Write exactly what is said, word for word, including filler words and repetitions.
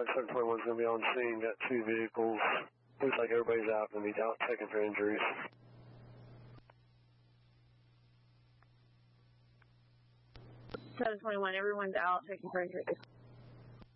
five, seven twenty-one is going to be on scene. Got two vehicles. Looks like everybody's out and he's out checking for injuries. seven twenty-one, everyone's out checking for injuries.